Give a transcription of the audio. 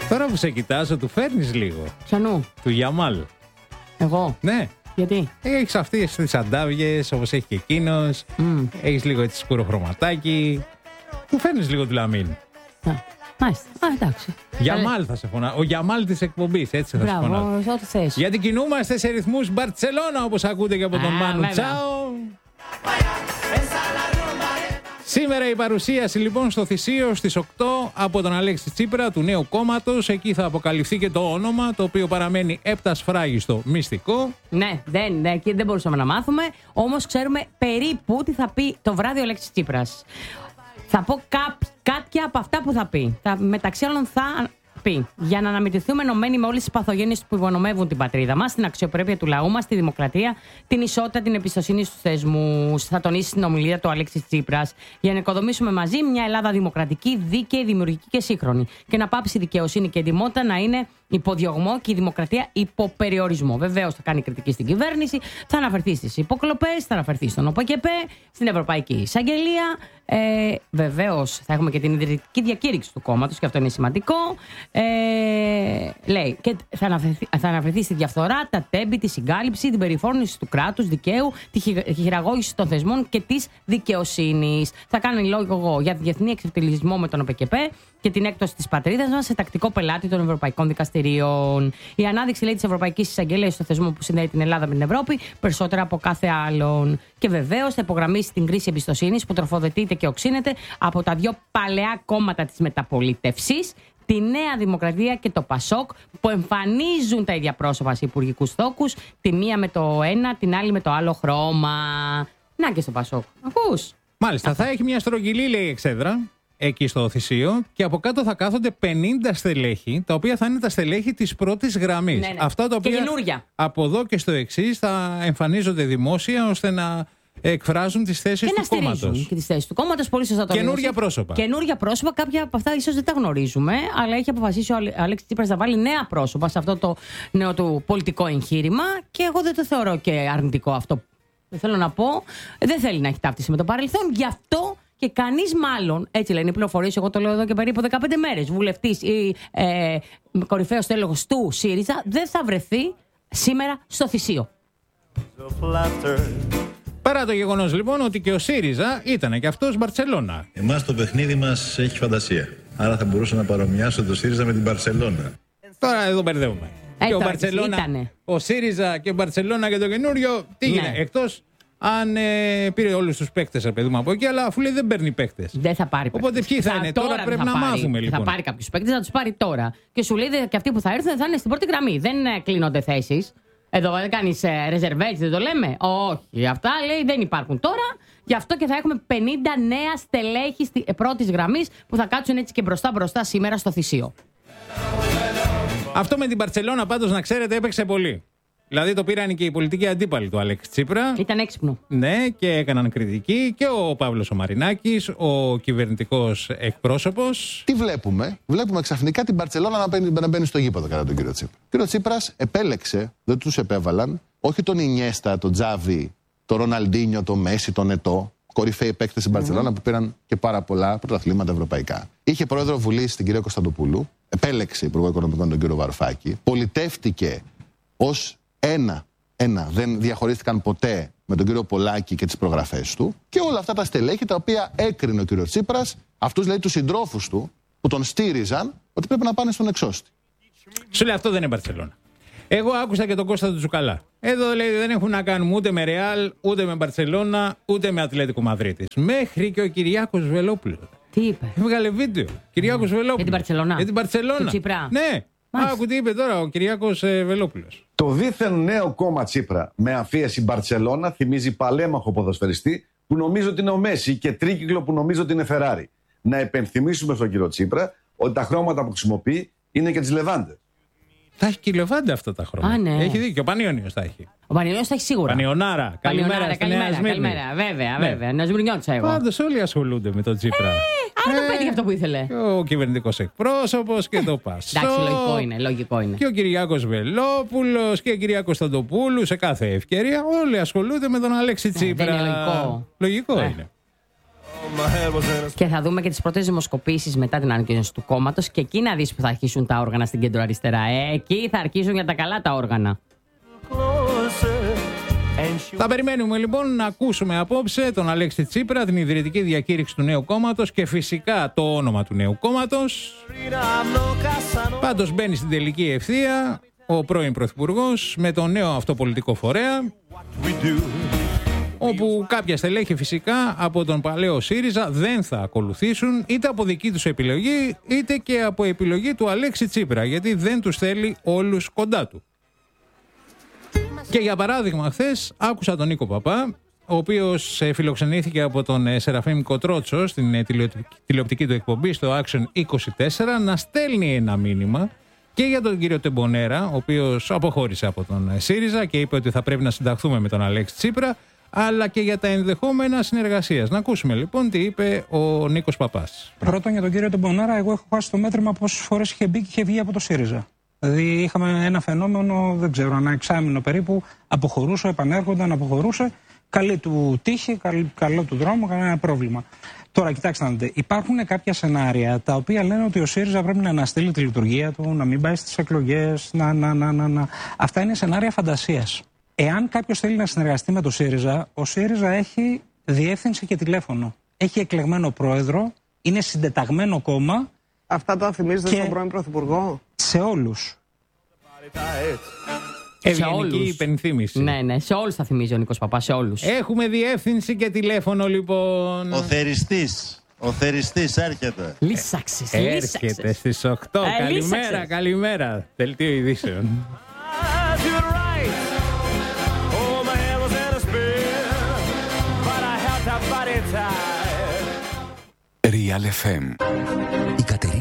Τώρα που σε κοιτάζω, του φέρνεις λίγο. Ποιανού? Του Γιαμάλ. Εγώ. Ναι. Γιατί? Έχεις αυτές τις αντάβιες όπως έχει και εκείνος. Έχεις λίγο έτσι σκουροχρωματάκι. Του φέρνεις λίγο του Λαμίν. Μάλιστα. Εντάξει. Γιαμάλ θα σε φωνά. Ο Γιαμάλ της εκπομπής, έτσι θα σε φωνά. Μπράβο, ό,τι θες. Γιατί κινούμαστε σε ρυθμούς Μπαρτσελώνα, όπως ακούτε και από τον Μάνου Τσάο. Σήμερα η παρουσίαση λοιπόν στο Θησίο στις 8 από τον Αλέξη Τσίπρα του νέου κόμματος. Εκεί θα αποκαλυφθεί και το όνομα, το οποίο παραμένει έπτασφράγιστο μυστικό. Ναι, δεν μπορούσαμε να μάθουμε. Όμως ξέρουμε περίπου τι θα πει το βράδυ ο Αλέξης Τσίπρας. Θα πω κάποια από αυτά που θα πει. Μεταξύ άλλων θα πει: για να αναμετρηθούμε ενωμένοι με όλες τις παθογένειες που υπονομεύουν την πατρίδα μας, την αξιοπρέπεια του λαού μας, τη δημοκρατία, την ισότητα, την εμπιστοσύνη στους θεσμούς. Θα τονίσει στην ομιλία του Αλέξης Τσίπρας για να οικοδομήσουμε μαζί μια Ελλάδα δημοκρατική, δίκαιη, δημιουργική και σύγχρονη. Και να πάψει η δικαιοσύνη και η εντιμότητα να είναι υποδιωγμό και η δημοκρατία υποπεριορισμό. Βεβαίως θα κάνει κριτική στην κυβέρνηση, θα αναφερθεί στις υποκλοπές, θα αναφερθεί στον ΟΠΑΚΕΠΕ, στην Ευρωπαϊκή Εισαγγελία. Βεβαίως θα έχουμε και την ιδρυτική διακήρυξη του κόμματος, και αυτό είναι σημαντικό. Λέει, και θα αναφερθεί στη διαφθορά, τα τέμπη, τη συγκάλυψη, την περιφόρνηση του κράτους δικαίου, τη χειραγώγηση των θεσμών και της δικαιοσύνης. Θα κάνει λόγο για διεθνή εξευτελισμό με τον ΟΠΑΚΕΠΕ και την έκπτωση της πατρίδας μας σε τακτικό πελάτη των ευρωπαϊκών δικαστηρίων. Η ανάδειξη, λέει, της Ευρωπαϊκής Εισαγγελίας στο θεσμό που συνδέει την Ελλάδα με την Ευρώπη περισσότερα από κάθε άλλον. Και βεβαίως θα υπογραμμίσει την κρίση εμπιστοσύνης που τροφοδοτείται και οξύνεται από τα δύο παλαιά κόμματα της μεταπολίτευσης, τη Νέα Δημοκρατία και το ΠΑΣΟΚ, που εμφανίζουν τα ίδια πρόσωπα σε υπουργικούς θόκους, τη μία με το ένα, την άλλη με το άλλο χρώμα. Να και στο ΠΑΣΟΚ. Ακούς? Μάλιστα, θα έχει μια στρογγυλή, λέει, εξέδρα εκεί στο Θησίο, και από κάτω θα κάθονται 50 στελέχη, τα οποία θα είναι τα στελέχη της πρώτης γραμμής. Ναι. Αυτά τα οποία από εδώ και στο εξής θα εμφανίζονται δημόσια, ώστε να εκφράζουν τις θέσεις του κόμματος. Και τις θέσεις του κόμματος, πολύ σωστά το λέτε. Καινούργια πρόσωπα. Καινούργια πρόσωπα, κάποια από αυτά ίσως δεν τα γνωρίζουμε, αλλά έχει αποφασίσει ο Αλέξης Τσίπρας να βάλει νέα πρόσωπα σε αυτό το νέο του πολιτικό εγχείρημα, και εγώ δεν το θεωρώ και αρνητικό αυτό. Δεν θέλω να πω. Δεν θέλει να έχει ταύτιση με το παρελθόν, γι' αυτό. Και κανείς μάλλον, έτσι λένε οι πληροφορίες, εγώ το λέω εδώ και περίπου 15 μέρες, βουλευτής ή κορυφαίος τέλεχος του ΣΥΡΙΖΑ δεν θα βρεθεί σήμερα στο Θησίο. Παρά το γεγονός λοιπόν ότι και ο ΣΥΡΙΖΑ ήταν και αυτός Μπαρτσελώνα. Εμάς το παιχνίδι μας έχει φαντασία. Άρα θα μπορούσα να παρομοιάσω το ΣΥΡΙΖΑ με την Μπαρσελόνα. Τώρα εδώ μπερδεύουμε. Και ο Μπαρτσελώνα, ο ΣΥΡΙΖΑ και ο Μπαρτσελώνα και το καινούριο, τι γίνεται? Εκτός αν πήρε όλους τους παίκτες, παιδί από εκεί, αλλά αφού λέει δεν παίρνει παίκτες. Δεν θα πάρει παίκτες. Οπότε ποιοι θα είναι τώρα, πρέπει να μάθουμε λοιπόν. Θα πάρει κάποιους παίκτες, θα τους πάρει τώρα. Και σου λέει και αυτοί που θα έρθουν θα είναι στην πρώτη γραμμή. Δεν κλείνονται θέσεις. Εδώ δεν κάνεις ρεζερβέτσι, δεν το λέμε. Όχι, αυτά λέει δεν υπάρχουν τώρα. Γι' αυτό και θα έχουμε 50 νέα στελέχη πρώτης γραμμής που θα κάτσουν έτσι και μπροστά σήμερα στο Θησίο. Αυτό με την Μπαρτσελώνα πάντως, να ξέρετε, έπαιξε πολύ. Δηλαδή το πήραν και οι πολιτικοί αντίπαλοι του Αλέξη Τσίπρα. Ήταν έξυπνο. Ναι, και έκαναν κριτική και ο Παύλος ο Μαρινάκης, ο κυβερνητικός εκπρόσωπος. Τι βλέπουμε? Βλέπουμε ξαφνικά την Μπαρτσελώνα να μπαίνει στο γήπεδο κατά τον κύριο Τσίπρα. Ο κύριος Τσίπρας επέλεξε, δεν τους επέβαλαν, όχι τον Ινιέστα, τον Τζάβι, τον Ροναλντίνιο, τον Μέση, τον Ετώ, κορυφαίοι παίκτες στην Μπαρτσελώνα που πήραν και πάρα πολλά πρωταθλήματα ευρωπαϊκά. Είχε πρόεδρο Βουλής την κυρία Κωνσταντοπούλου, επέλεξε υπουργό οικονομικών τον κύριο Βαρουφάκη, πολιτεύτηκε ως ένα, δεν διαχωρίστηκαν ποτέ με τον κύριο Πολάκη και τις προγραφές του, και όλα αυτά τα στελέχη τα οποία έκρινε ο κύριος Τσίπρας, αυτούς λέει τους συντρόφους του που τον στήριζαν, ότι πρέπει να πάνε στον εξώστη. Σου λέει αυτό δεν είναι Μπαρτσελώνα. Εγώ άκουσα και τον Κώστα του Τσουκαλά. Εδώ λέει δεν έχουν να κάνουμε ούτε με Ρεάλ, ούτε με Μπαρτσελώνα, ούτε με Ατλέτικο Μαδρίτης. Μέχρι και ο Κυριάκος Βελόπουλος. Τι είπε? Έβγαλε βίντεο. Κυριάκος Βελόπουλος. Για την Μπαρτσελώνα. Για την Μπαρτσελώνα. Του Τσίπρα. Ναι. Άκου τι είπε τώρα ο Κυριάκος Βελόπουλος. Το δίθεν νέο κόμμα Τσίπρα με αφίεση Μπαρτσελώνα θυμίζει παλέμαχο ποδοσφαιριστή που νομίζω ότι είναι ο Μέση και τρίκυκλο που νομίζω ότι είναι Φεράρι. Να υπενθυμίσουμε στον κύριο Τσίπρα ότι τα χρώματα που χρησιμοποιεί είναι και της Λεβάντε. Θα έχει και η Λεβάντε αυτά τα χρώματα. Ναι. Έχει δίκιο. Ο Πανιόνιος θα έχει. Ο Πανιόνιος θα έχει σίγουρα. Πανιονάρα. Καλημέρα. Καλημέρα. Βέβαια. Να σμυρνιώτησα εγώ. Πάντως όλοι ασχολούνται με τον Τσίπρα. Άρα το πέτυχε αυτό που ήθελε. Ο κυβερνητικός εκπρόσωπος και το ΠΑΣΟΚ. Εντάξει, λογικό είναι. Και ο Κυριάκος Βελόπουλος και η κυρία Κωνσταντοπούλου σε κάθε ευκαιρία. Όλοι ασχολούνται με τον Αλέξη Τσίπρα. Δεν είναι λογικό. Λογικό είναι. Και θα δούμε και τις πρώτες δημοσκοπήσεις μετά την ανακοίνωση του κόμματος. Και εκεί να δεις που θα αρχίσουν τα όργανα στην κεντροαριστερά. Εκεί θα αρχίσουν για τα καλά τα όργανα. Θα περιμένουμε λοιπόν να ακούσουμε απόψε τον Αλέξη Τσίπρα, την ιδρυτική διακήρυξη του νέου κόμματος και φυσικά το όνομα του νέου κόμματος. Πάντως μπαίνει στην τελική ευθεία ο πρώην Πρωθυπουργός με τον νέο αυτό πολιτικό φορέα, όπου κάποια στελέχη φυσικά από τον παλαιό ΣΥΡΙΖΑ δεν θα ακολουθήσουν είτε από δική τους επιλογή είτε και από επιλογή του Αλέξη Τσίπρα, γιατί δεν τους θέλει όλους κοντά του. Και για παράδειγμα, χθες άκουσα τον Νίκο Παπά, ο οποίος φιλοξενήθηκε από τον Σεραφείμ Κοτρότσο στην τηλεοπτική του εκπομπή στο Action 24, να στέλνει ένα μήνυμα και για τον κύριο Τεμπονέρα, ο οποίος αποχώρησε από τον ΣΥΡΙΖΑ και είπε ότι θα πρέπει να συνταχθούμε με τον Αλέξη Τσίπρα, αλλά και για τα ενδεχόμενα συνεργασίας. Να ακούσουμε λοιπόν τι είπε ο Νίκος Παπάς. Πρώτον, για τον κύριο Τεμπονέρα, εγώ έχω χάσει το μέτρημα πόσες φορές είχε μπει και είχε βγει από το ΣΥΡΙΖΑ. Δηλαδή, είχαμε ένα φαινόμενο, δεν ξέρω, ένα εξάμηνο περίπου, αποχωρούσε, επανέρχονταν, αποχωρούσε. Καλή του τύχη, καλό του δρόμο, κανένα πρόβλημα. Τώρα, κοιτάξτε να δείτε, υπάρχουν κάποια σενάρια τα οποία λένε ότι ο ΣΥΡΙΖΑ πρέπει να αναστείλει τη λειτουργία του, να μην πάει στις εκλογές, Αυτά είναι σενάρια φαντασίας. Εάν κάποιος θέλει να συνεργαστεί με το ΣΥΡΙΖΑ, ο ΣΥΡΙΖΑ έχει διεύθυνση και τηλέφωνο. Έχει εκλεγμένο πρόεδρο, είναι συντεταγμένο κόμμα. Αυτά τα θυμίζετε στον πρώην Πρωθυπουργό? Σε όλους. Ευγενική υπενθύμηση. Ναι, σε όλους θα θυμίζει ο Νίκος Παπάς, σε όλους. Έχουμε διεύθυνση και τηλέφωνο λοιπόν. Ο θεριστής έρχεται. Λύσαξες. Έρχεται στις 8. Καλημέρα. Δελτίο ειδήσεων. Real FM. Η Κατερίνα